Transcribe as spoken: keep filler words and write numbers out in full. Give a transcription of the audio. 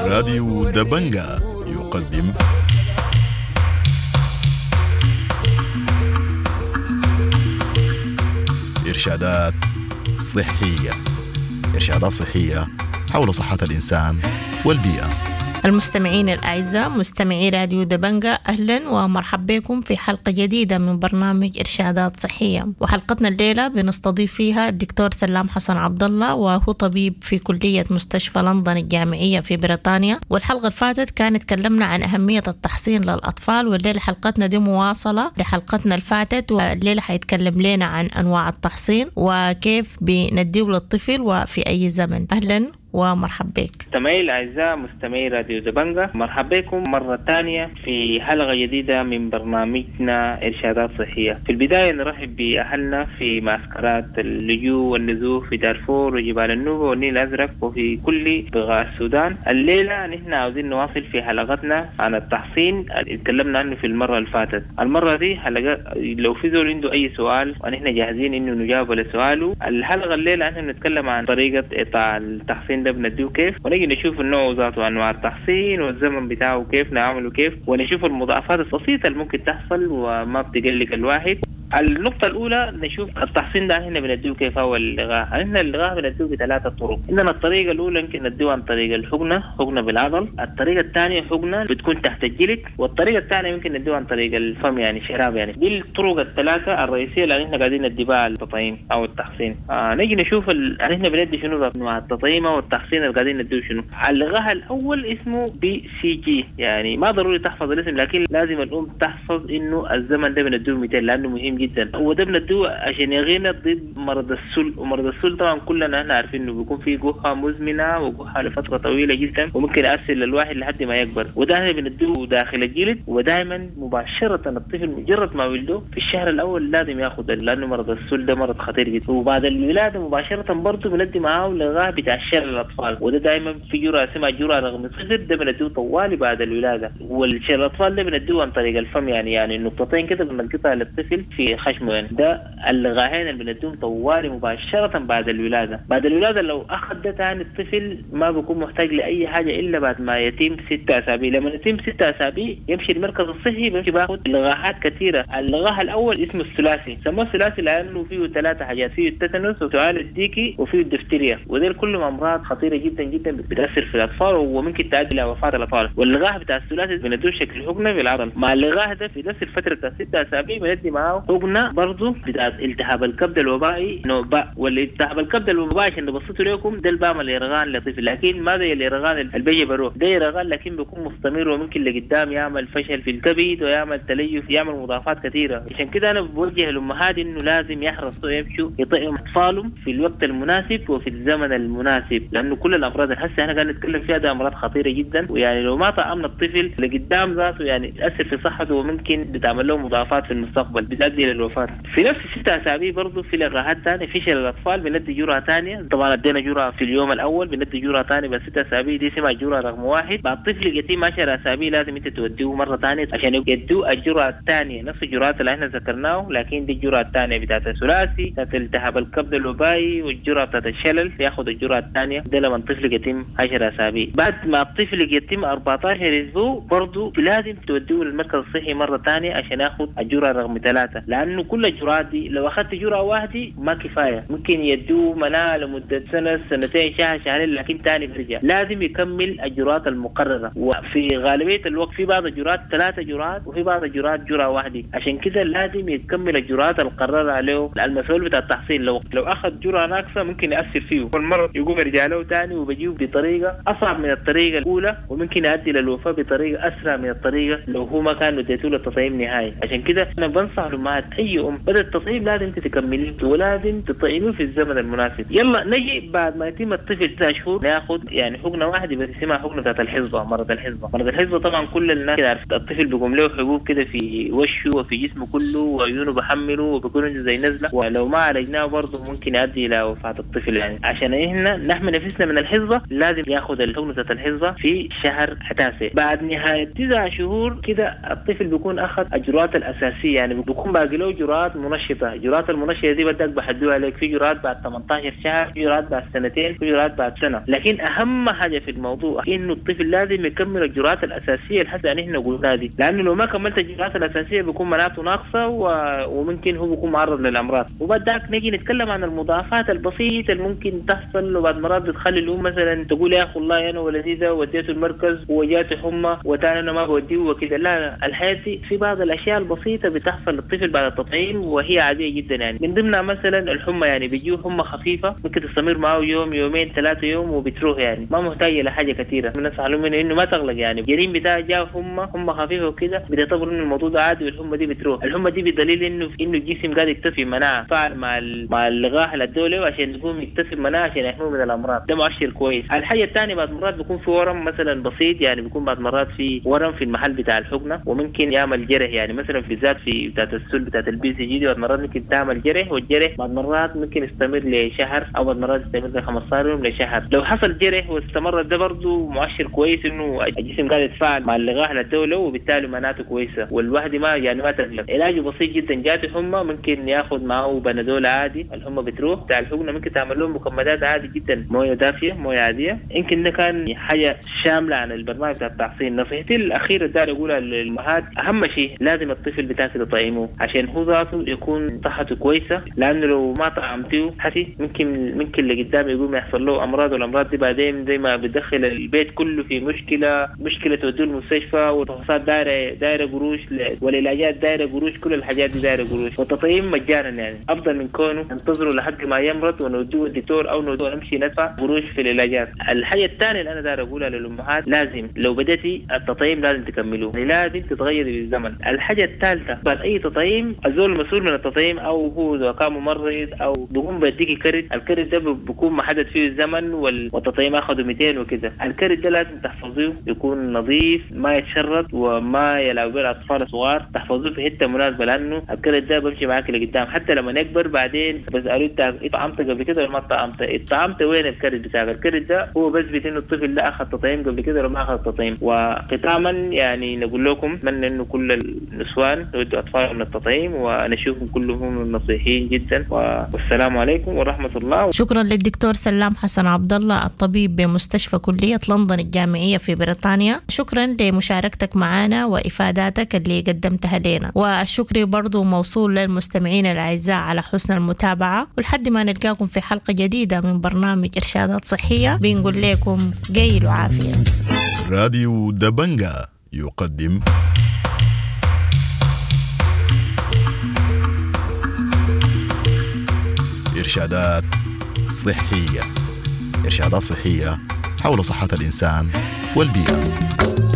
راديو دبنجة يقدم إرشادات صحية إرشادات صحية حول صحة الإنسان والبيئة. المستمعين الأعزاء مستمعي راديو دبنجة، أهلا ومرحبا بكم في حلقة جديدة من برنامج إرشادات صحية. وحلقتنا الليلة بنستضيف فيها الدكتور سلام حسن عبد الله، وهو طبيب في كلية مستشفى لندن الجامعية في بريطانيا. والحلقة اللي فاتت كان تكلمنا عن أهمية التحصين للأطفال، والليلة حلقتنا دي مواصلة لحلقتنا اللي فاتت، والليلة حيتكلم لنا عن أنواع التحصين وكيف بنديه للطفل وفي أي زمن. أهلا ومرحبا بك. مستمعي الأعزاء مستمعي راديو دبنجة، مرحبا بكم مرة ثانية في حلقة جديدة من برنامجنا إرشادات صحية. في البداية نرحب بأهلنا في معسكرات اللجوء والنزوح في دارفور وجبال النوبة والنيل الأزرق وفي كل بقاع السودان. الليلة نحن عاوزين نواصل في حلقتنا عن التحصين اللي اتكلمنا عنه في المرة اللي فاتت. المرة دي حلقة لو في زول عنده أي سؤال ونحن جاهزين إنه نجاوب لسؤاله. الحلقة الليلة نحن نتكلم عن طريقة إقطاع التحصين ده بنديه كيف، ونجي نشوف النوع ذاته وانواع التحصين والزمن بتاعه كيف نعمله كيف، ونشوف المضاعفات البسيطه اللي ممكن تحصل وما بتقلق الواحد. النقطة الأولى نشوف التحصين ده هنا بنديه كيف هو اللغاء. هنا اللغاء بنديه بثلاثة طرق. عندنا الطريقة الأولى يمكن نديه عن طريق الحقنة، حقنة بالعضل. الطريقة الثانية حقنة بتكون تحت الجلد، والطريقة الثانية يمكن نديه عن طريق الفم يعني شراب. يعني دي الطرق الثلاثة الرئيسية اللي احنا قاعدين نديها التطعيم أو التحصين. آه نيجي نشوف ال... احنا بندي شنو أنواع التطعيم والتحصين اللي قاعدين نديه شنو. اللغاء الأول اسمه بي سي جي، يعني ما ضروري تحفظ الاسم، لكن لازم الأم تحفظ إنه الزمن ده بنديه مئتين لأنه مهم جدا. هو ده بندوه عشان يغينا ضد مرض السل، ومرض السل طبعا كلنا احنا عارفين انه بيكون فيه جحة مزمنة وجحة لفترة طويلة جدا وممكن يأثر للواحد لحد ما يكبر. وده احنا بندوه داخل الجلد، ودائما مباشرة الطفل مجرد ما ولده في الشهر الأول لازم ياخذ، لأنه مرض السل ده مرض خطير جدا. وبعد الولادة مباشرة برضه بندي معاه لغاية بتاع الشلل للأطفال، وده دائما في جرعة اسمها جرعة رغم الصدر، ده بندوه طوالي بعد الولادة. والشلل الأطفال ده بندوه عن طريق الفم، يعني يعني النقطتين كده بنقطعها للطفل في خشمه. يعني ده اللغاهين اللي بندوهم طوالي مباشرة بعد الولادة. بعد الولادة لو أخذ ده تاني الطفل ما بيكون محتاج لأي حاجة إلا بعد ما يتم ستة أسابيع. لما يتم ستة أسابيع يمشي المركز الصحي بيمشي باخد لغاهات كثيرة. اللغاه الأول اسمه الثلاثي، سموه الثلاثي لأنه فيه ثلاثة حاجات، فيه التتنس وسعال الديكي وفيه الدفتيريا، وذيل كلهم أمراض خطيرة جدا جدا بتأثر في الأطفال وممكن تؤدي إلى وفاة الأطفال. واللغاه بتاع الثلاثي بندوه شكل حقنة بالعضل. مع اللغاه ده في نفس الفترة ستة أسابيع بندي معاه حقنة برضو بتاعت التهاب الكبد الوبائي نوباء. والالتهاب الكبد الوبائي عشان بسطوا لكم ده البام الإرغان لطفل، لكن ما زي الإرغان البيجي بروح، ده إرغان لكن بيكون مستمر وممكن لقدام يعمل فشل في الكبد ويعمل تليف، يعمل مضاعفات كثيرة. عشان كده أنا بوجه الأمهات إنه لازم يحرصوا يمشوا يطعموا أطفالهم في الوقت المناسب وفي الزمن المناسب، لأنه كل الأمراض هسه أنا قاعد نتكلم فيها ده أمراض خطيرة جدا، ويعني لو ما طعمنا الطفل لقدام ذاته يعني تأثر في صحته وممكن بتعمل له مضاعفات في المستقبل بتؤدي للوفاة. في نفس ستة أسابيع برضو في لغاهات ثانية في شلل الأطفال بندي جرعة ثانية. طبعا ادينا جرعة في اليوم الأول، بندي جرعة ثانية بس ستة أسابيع دي اسمها جرعة رقم واحد. بعد طفل يتم عشر أسابيع لازم أنت توديه مرة ثانية عشان يدوه الجرعة الثانية، نفس الجرعات اللي احنا ذكرناه، لكن دي الجرعة الثانية بتاعت الثلاثي بتاعت التهاب الكبد الوبائي والجرعة بتاعت الشلل ياخذ الجرعة الثانية. ده لما الطفل يتم عشر أسابيع. بعد ما الطفل يتم أربعة عشر أسبوع برضو لازم توديه للمركز الصحي مرة ثانية عشان ياخذ الجرعة رقم ثلاثة، لأنه كل الجرعات دي لو أخذت جرعة واحدة ما كفاية، ممكن يدوه مناعة لمدة سنة سنتين شهر شهرين لكن تاني برجع. لازم يكمل الجرعات المقررة، وفي غالبية الوقت في بعض الجرعات ثلاثة جرعات وفي بعض الجرعات جرعة واحدة. عشان كده لازم يكمل الجرعات المقررة عليه. المسؤول بتاع التحصين لو لو أخذ جرعة ناقصة ممكن يأثر فيه، والمرض يقوم يرجع له تاني وبيجيه بطريقة أصعب من الطريقة الأولى، وممكن يؤدي للوفاة بطريقة أسرع من الطريقة لو هو ما كان اديته له التطعيم نهائي. عشان كده أنا بنصح الأمهات أي أم بدأ التطعيم لازم تتكمليه ولازم تطعميه في الزمن المناسب. يلا نجي بعد ما يتم الطفل تسع شهور ناخذ يعني حقنة واحدة بس اسمها حقنة بتاعت الحصبة، مرض الحصبة. مرض الحصبة طبعا كل الناس عارفة، الطفل بيقوم له حبوب كده في وشه وفي جسمه كله وعيونه بحمله وبيكون زي نزلة، ولو ما عالجناه برضه ممكن يؤدي إلى وفاة الطفل. يعني عشان إحنا نحمي نفسنا من الحصبة لازم ياخذ الحقنة بتاعت الحصبة في شهر التاسع. بعد نهاية تسع شهور كده الطفل بيكون أخذ الجرعات الأساسية، يعني بيكون بعد باقي له جرعات منشطة. جرعات المنشطة دي بدك بحدوها عليك، في جرعات بعد ثمانية عشر شهر، في جرعات بعد سنتين، في جرعات بعد سنة. لكن أهم حاجة في الموضوع إنه الطفل لازم يكمل الجرعات الأساسية اللي حتى نحن قلنا دي، لأنه لو ما كملت الجرعات الأساسية بيكون مناعته ناقصة و... وممكن هو بيكون معرض للأمراض. وبعدك نجي نتكلم عن المضاعفات البسيطة اللي ممكن تحصل، وبعد مرات بتخلي الأم مثلا تقول يا أخي والله أنا ولدي ده وديته المركز وجاته حمى وتاني أنا ما بوديه وكذا. لا لا، الحياة دي في بعض الأشياء البسيطة بتحصل للطفل بعد التطعيم وهي عادية جدا. يعني من ضمنها مثلا الحمى، يعني بيجيه حمى خفيفة ممكن تستمر معه يوم يومين ثلاثة يوم وبتروح، يعني ما محتاجة لحاجة كثيرة. الناس علموا منه إنه ما تغلق، يعني الجنين بتاعه جاء حمى حمى خفيفة وكذا بيعتبروا إنه الموضوع ده عادي والحمى دي بتروح. الحمى دي بدليل إنه إنه الجسم قاعد يكتسب مناعة فعل مع مع اللقاح الدولي عشان يقوم يكتسب مناعة عشان يحميه من الأمراض. ده مؤشر كويس. الحاجة الثانية بعد مرات بيكون في ورم مثلا بسيط، يعني بيكون بعد مرات في ورم في المحل بتاع الحقنة وممكن يعمل جرح، يعني مثلا في ذات في بتاعت السل بتاعت البي سي جي دي بعد مرات ممكن تعمل جرح، والجرح بعد مرات ممكن يستمر لشهر او بعد مرات يستمر ل خمسة عشر يوم لشهر. لو حصل جرح واستمر ده برضه مؤشر كويس انه الجسم قاعد يتفاعل مع اللقاح الدولي وبالتالي مناعته كويسة والواحد ما يعني ما تقلق. علاجه بسيط جدا. جاته حمى ممكن ياخذ معه بنادول عادي، الحمى بتروح. بتاع الحقنة ممكن تعمل لهم مكملات عادي جدا، مويه دافيه مويه عاديه. يمكن ده كان حاجه شامله عن البرنامج بتاع التحصين. نصيحتي الاخيره اللي اقولها للامهات، اهم شيء لازم الطفل بتاعك تطعمه عشان هو ذاته يكون صحته كويسه، لانه لو ما طعمتيه حتى ممكن ممكن اللي قدام يقوم يحصل له امراض، والامراض دي بعدين زي ما بتدخل البيت كله في مشكله مشكله توديه المستشفى، والفحوصات دايره دايره قروش، والعلاجات دايره قروش، كل الحاجات دي دايره قروش. والتطعيم مجانا، يعني افضل من كونه ننتظره لحد ما يمرض ونوديه الدكتور او نوديه نمشي ندفع قروش في العلاجات. الحاجه الثانيه اللي انا داير اقولها للامهات، لازم لو بدأتي التطعيم لازم تكملوه، لازم تتغيري بالزمن. الحاجه الثالثه بعد اي تطعيم الزول المسؤول من التطعيم او هو اذا كان ممرض او بيقوم بيديكي كرت، الكرت ده بيكون محدد فيه الزمن والتطعيم اخذه مئتين وكذا. الكرت ده لازم تحفظيه يكون نظيف، ما يتشرد وما يلعب به الاطفال الصغار، تحفظوه في حته مناسبه، لانه الكرت ده بيمشي معاك لقدام حتى لما نكبر بعدين بس قالوا انت طعمت قبل كده ولا ما طعمت؟ طعمت وين الكرت بتاعك؟ الكرت ده هو بس بيت انه الطفل ده اخذ تطعيم قبل كده ولا ما اخذ تطعيم. وختاما يعني نقول لكم اتمنى انه كل النسوان يودوا اطفالهم من التطعيم، ونشوفهم كلهم نصيحيين جدا، والسلام عليكم ورحمه الله. شكرا للدكتور سلام حسن عبد الله، الطبيب بمستشفى كليه لندن الجامعيه في بريطانيا. شكرا لمشاركتك معنا وافاداتك اللي قدمتها لنا، والشكر برضو موصول للمستمعين الاعزاء على حسن المتابعه. ولحد ما نلقاكم في حلقه جديده من برنامج ارشادات صحيه بنقول لكم جيل وعافيه. راديو دبنجا يقدم إرشادات صحية. إرشادات صحية حول صحة الإنسان والبيئة.